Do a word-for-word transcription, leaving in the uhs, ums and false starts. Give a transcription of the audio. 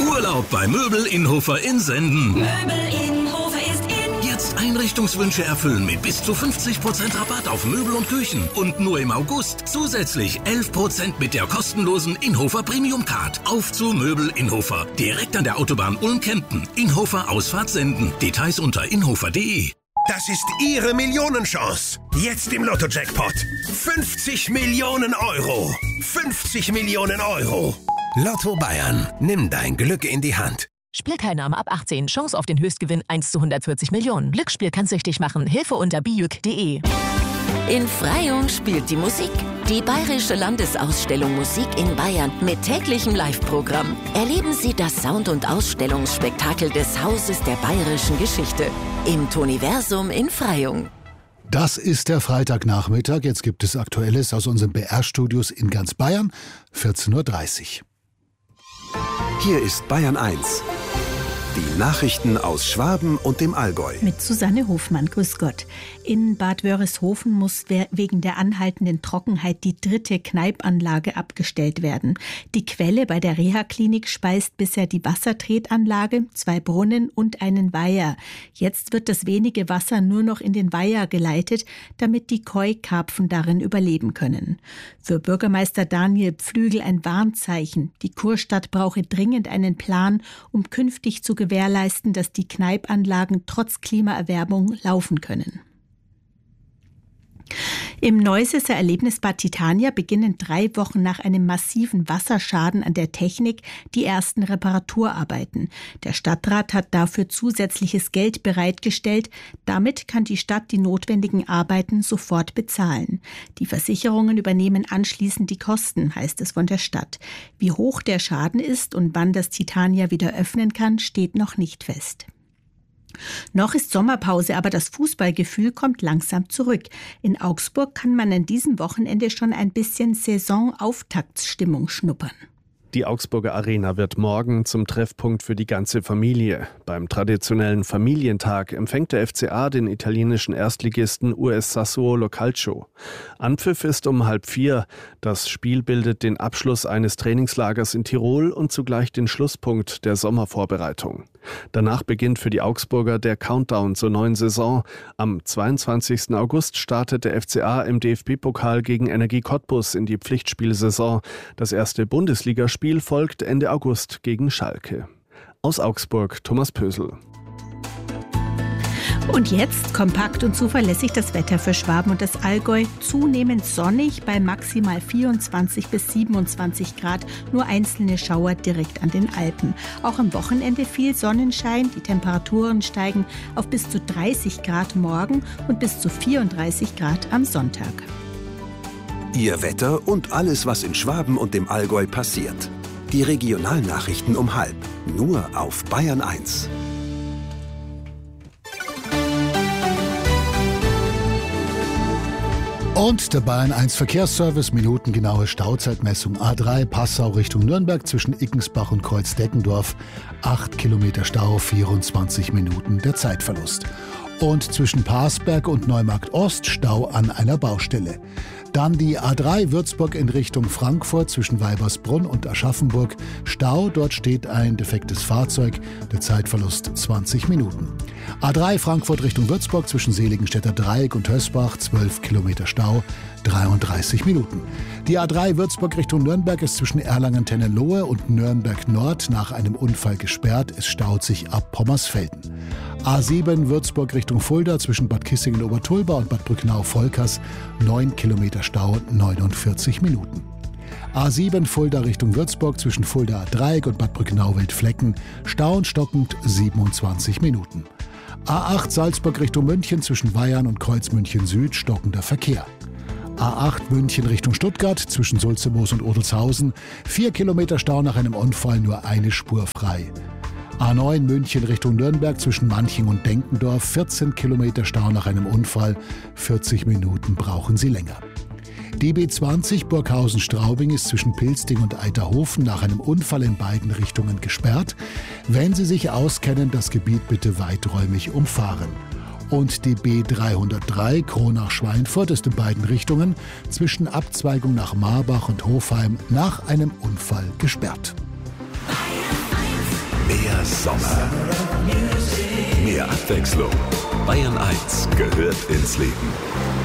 Urlaub bei Möbel Inhofer in Senden. Möbel Inhofer ist in. Jetzt Einrichtungswünsche erfüllen mit bis zu fünfzig Prozent Rabatt auf Möbel und Küchen. Und nur im August zusätzlich elf Prozent mit der kostenlosen Inhofer Premium Card. Auf zu Möbel Inhofer. Direkt an der Autobahn Ulm-Kempten. Inhofer Ausfahrt Senden. Details unter inhofer punkt de. Das ist Ihre Millionenchance. Jetzt im Lotto-Jackpot. fünfzig Millionen Euro. fünfzig Millionen Euro. Lotto Bayern. Nimm dein Glück in die Hand. Spielteilnahme ab achtzehn. Chance auf den Höchstgewinn eins zu hundertvierzig Millionen. Glücksspiel kann süchtig machen. Hilfe unter bijuk punkt de. In Freyung spielt die Musik. Die Bayerische Landesausstellung Musik in Bayern mit täglichem Live-Programm. Erleben Sie das Sound- und Ausstellungsspektakel des Hauses der bayerischen Geschichte im Toniversum in Freyung. Das ist der Freitagnachmittag. Jetzt gibt es Aktuelles aus unseren B R-Studios in ganz Bayern. vierzehn Uhr dreißig. Hier ist Bayern eins. Die Nachrichten aus Schwaben und dem Allgäu. Mit Susanne Hofmann, grüß Gott. In Bad Wörishofen muss wegen der anhaltenden Trockenheit die dritte Kneipanlage abgestellt werden. Die Quelle bei der Reha-Klinik speist bisher die Wassertretanlage, zwei Brunnen und einen Weiher. Jetzt wird das wenige Wasser nur noch in den Weiher geleitet, damit die Koi-Karpfen darin überleben können. Für Bürgermeister Daniel Pflügel ein Warnzeichen. Die Kurstadt brauche dringend einen Plan, um künftig zu gewährleisten, dass die Kneipanlagen trotz Klimaerwärmung laufen können. Im Neusesser Erlebnisbad Titania beginnen drei Wochen nach einem massiven Wasserschaden an der Technik die ersten Reparaturarbeiten. Der Stadtrat hat dafür zusätzliches Geld bereitgestellt. Damit kann die Stadt die notwendigen Arbeiten sofort bezahlen. Die Versicherungen übernehmen anschließend die Kosten, heißt es von der Stadt. Wie hoch der Schaden ist und wann das Titania wieder öffnen kann, steht noch nicht fest. Noch ist Sommerpause, aber das Fußballgefühl kommt langsam zurück. In Augsburg kann man an diesem Wochenende schon ein bisschen Saisonauftaktsstimmung schnuppern. Die Augsburger Arena wird morgen zum Treffpunkt für die ganze Familie. Beim traditionellen Familientag empfängt der F C A den italienischen Erstligisten U S Sassuolo Calcio. Anpfiff ist um halb vier. Das Spiel bildet den Abschluss eines Trainingslagers in Tirol und zugleich den Schlusspunkt der Sommervorbereitung. Danach beginnt für die Augsburger der Countdown zur neuen Saison. Am zweiundzwanzigsten August startet der F C A im D F B-Pokal gegen Energie Cottbus in die Pflichtspielsaison. Das erste Bundesligaspiel folgt Ende August gegen Schalke. Aus Augsburg, Thomas Pösel. Und jetzt kompakt und zuverlässig das Wetter für Schwaben und das Allgäu. Zunehmend sonnig bei maximal vierundzwanzig bis siebenundzwanzig Grad. Nur einzelne Schauer direkt an den Alpen. Auch am Wochenende viel Sonnenschein. Die Temperaturen steigen auf bis zu dreißig Grad morgen und bis zu vierunddreißig Grad am Sonntag. Ihr Wetter und alles, was in Schwaben und dem Allgäu passiert. Die Regionalnachrichten um halb. Nur auf Bayern eins. Und der Bayern eins Verkehrsservice, minutengenaue Stauzeitmessung A drei Passau Richtung Nürnberg zwischen Iggensbach und Kreuzdeckendorf. acht Kilometer Stau, vierundzwanzig Minuten der Zeitverlust. Und zwischen Parsberg und Neumarkt Ost Stau an einer Baustelle. Dann die A drei Würzburg in Richtung Frankfurt zwischen Weibersbrunn und Aschaffenburg. Stau, dort steht ein defektes Fahrzeug. Der Zeitverlust zwanzig Minuten. A drei Frankfurt Richtung Würzburg zwischen Seligenstädter Dreieck und Hösbach. zwölf Kilometer Stau, dreiunddreißig Minuten. Die A drei Würzburg Richtung Nürnberg ist zwischen Erlangen-Tennelohe und Nürnberg Nord nach einem Unfall gesperrt. Es staut sich ab Pommersfelden. A sieben Würzburg Richtung Fulda zwischen Bad Kissingen-Obertulba und Bad Brücknau-Volkers. neun Kilometer Stau, neunundvierzig Minuten. A sieben Fulda Richtung Würzburg zwischen Fulda Dreieck und Bad Brücknau-Wildflecken. Stau und stockend siebenundzwanzig Minuten. A acht Salzburg Richtung München zwischen Weyarn und Kreuz München Süd. Stockender Verkehr. A acht München Richtung Stuttgart zwischen Sulzemoos und Odelshausen. vier Kilometer Stau nach einem Unfall, nur eine Spur frei. A neun München Richtung Nürnberg zwischen Manching und Denkendorf. vierzehn Kilometer Stau nach einem Unfall. vierzig Minuten brauchen Sie länger. D B zwanzig Burghausen-Straubing ist zwischen Pilsting und Eiterhofen nach einem Unfall in beiden Richtungen gesperrt. Wenn Sie sich auskennen, das Gebiet bitte weiträumig umfahren. Und die B dreihundertdrei Kronach-Schweinfurt ist in beiden Richtungen zwischen Abzweigung nach Marbach und Hofheim nach einem Unfall gesperrt. Bayern eins Sommer. Mehr Abwechslung. Bayern eins gehört ins Leben.